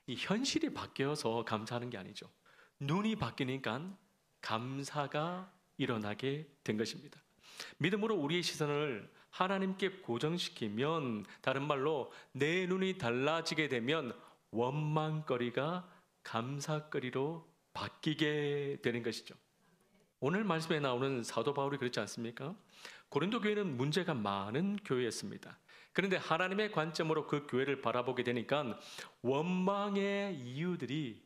이 현실이 바뀌어서 감사하는 게 아니죠. 눈이 바뀌니까 감사가 일어나게 된 것입니다. 믿음으로 우리의 시선을 하나님께 고정시키면, 다른 말로 내 눈이 달라지게 되면 원망거리가 감사거리로 바뀌게 되는 것이죠. 오늘 말씀에 나오는 사도 바울이 그렇지 않습니까? 고린도 교회는 문제가 많은 교회였습니다. 그런데 하나님의 관점으로 그 교회를 바라보게 되니까 원망의 이유들이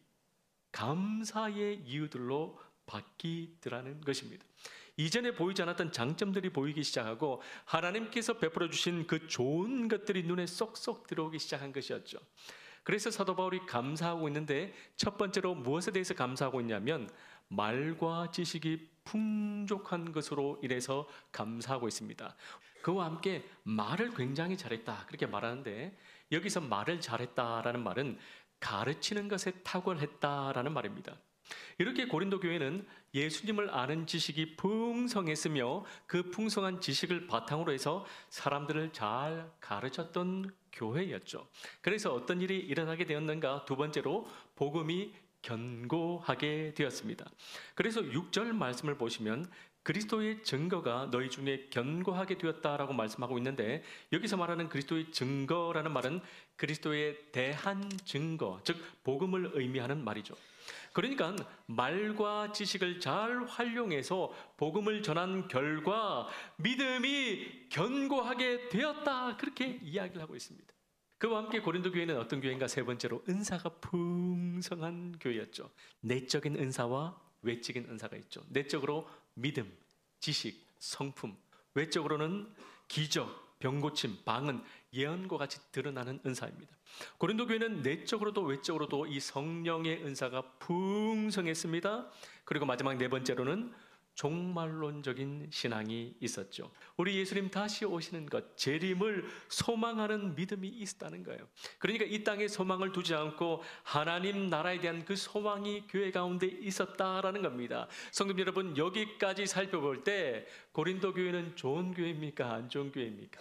감사의 이유들로 바뀌더라는 것입니다. 이전에 보이지 않았던 장점들이 보이기 시작하고 하나님께서 베풀어 주신 그 좋은 것들이 눈에 쏙쏙 들어오기 시작한 것이었죠. 그래서 사도 바울이 감사하고 있는데, 첫 번째로 무엇에 대해서 감사하고 있냐면 말과 지식이 풍족한 것으로 인해서 감사하고 있습니다. 그와 함께 말을 굉장히 잘했다, 그렇게 말하는데, 여기서 말을 잘했다라는 말은 가르치는 것에 탁월했다라는 말입니다. 이렇게 고린도 교회는 예수님을 아는 지식이 풍성했으며 그 풍성한 지식을 바탕으로 해서 사람들을 잘 가르쳤던 교회였죠. 그래서 어떤 일이 일어나게 되었는가? 두 번째로 복음이 견고하게 되었습니다. 그래서 6절 말씀을 보시면 그리스도의 증거가 너희 중에 견고하게 되었다라고 말씀하고 있는데, 여기서 말하는 그리스도의 증거라는 말은 그리스도에 대한 증거, 즉 복음을 의미하는 말이죠. 그러니까 말과 지식을 잘 활용해서 복음을 전한 결과 믿음이 견고하게 되었다, 그렇게 이야기를 하고 있습니다. 그와 함께 고린도 교회는 어떤 교회인가? 세 번째로 은사가 풍성한 교회였죠. 내적인 은사와 외적인 은사가 있죠. 내적으로 믿음, 지식, 성품, 외적으로는 기적, 병고침, 방언, 예언과 같이 드러나는 은사입니다. 고린도 교회는 내적으로도 외적으로도 이 성령의 은사가 풍성했습니다. 그리고 마지막 네 번째로는 종말론적인 신앙이 있었죠. 우리 예수님 다시 오시는 것, 재림을 소망하는 믿음이 있었다는 거예요. 그러니까 이 땅에 소망을 두지 않고 하나님 나라에 대한 그 소망이 교회 가운데 있었다라는 겁니다. 성도 여러분, 여기까지 살펴볼 때 고린도 교회는 좋은 교회입니까? 안 좋은 교회입니까?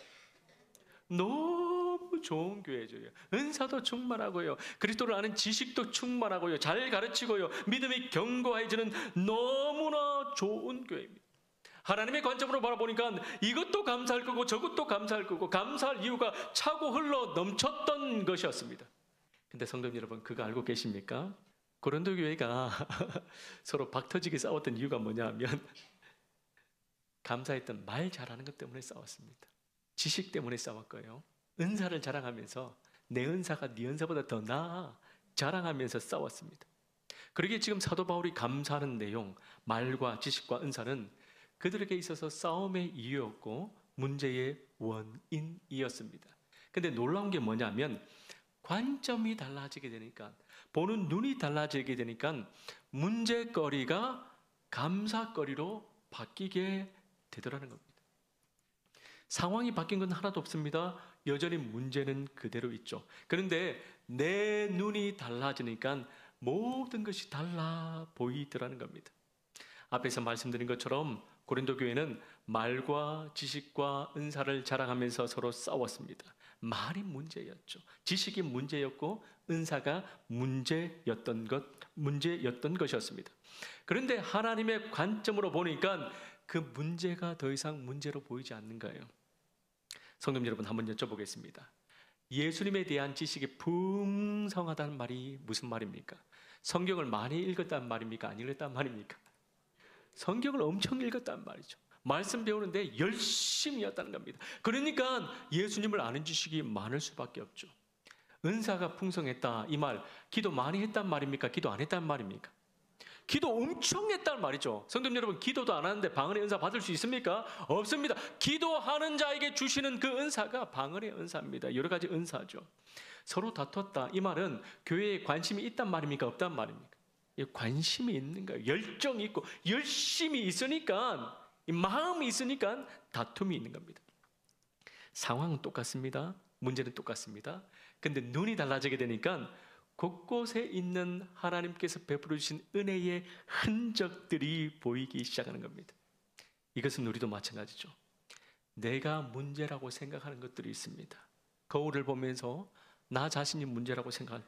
너무 좋은 교회죠. 은사도 충만하고요, 그리스도를 아는 지식도 충만하고요, 잘 가르치고요, 믿음이 견고해지는 너무나 좋은 교회입니다. 하나님의 관점으로 바라보니까 이것도 감사할 거고 저것도 감사할 거고, 감사할 이유가 차고 흘러 넘쳤던 것이었습니다. 근데 성도 여러분, 그거 알고 계십니까? 고린도 교회가 서로 박터지게 싸웠던 이유가 뭐냐면 감사했던 말 잘하는 것 때문에 싸웠습니다. 지식 때문에 싸웠고요, 은사를 자랑하면서 내 은사가 네 은사보다 더 나아 자랑하면서 싸웠습니다. 그러기에 지금 사도 바울이 감사하는 내용, 말과 지식과 은사는 그들에게 있어서 싸움의 이유였고 문제의 원인이었습니다. 근데 놀라운 게 뭐냐면 관점이 달라지게 되니까, 보는 눈이 달라지게 되니까 문제거리가 감사거리로 바뀌게 되더라는 겁니다. 상황이 바뀐 건 하나도 없습니다. 여전히 문제는 그대로 있죠. 그런데 내 눈이 달라지니까 모든 것이 달라 보이더라는 겁니다. 앞에서 말씀드린 것처럼 고린도 교회는 말과 지식과 은사를 자랑하면서 서로 싸웠습니다. 말이 문제였죠. 지식이 문제였고 은사가 문제였던 것이었습니다. 그런데 하나님의 관점으로 보니까 그 문제가 더 이상 문제로 보이지 않는 거예요. 성도 여러분, 한번 여쭤보겠습니다. 예수님에 대한 지식이 풍성하다는 말이 무슨 말입니까? 성경을 많이 읽었다는 말입니까? 안 읽었다는 말입니까? 성경을 엄청 읽었다는 말이죠. 말씀 배우는데 열심히 했다는 겁니다. 그러니까 예수님을 아는 지식이 많을 수밖에 없죠. 은사가 풍성했다, 이 말, 기도 많이 했단 말입니까? 기도 안 했단 말입니까? 기도 엄청 했단 말이죠. 성도 여러분, 기도도 안 하는데 방언의 은사 받을 수 있습니까? 없습니다. 기도하는 자에게 주시는 그 은사가 방언의 은사입니다. 여러 가지 은사죠. 서로 다퉜다, 이 말은 교회에 관심이 있단 말입니까? 없단 말입니까? 관심이 있는 거예요. 열정이 있고 열심히 있으니까, 마음이 있으니까 다툼이 있는 겁니다. 상황은 똑같습니다. 문제는 똑같습니다. 근데 눈이 달라지게 되니까 곳곳에 있는 하나님께서 베풀어 주신 은혜의 흔적들이 보이기 시작하는 겁니다. 이것은 우리도 마찬가지죠. 내가 문제라고 생각하는 것들이 있습니다. 거울을 보면서 나 자신이 문제라고 생각할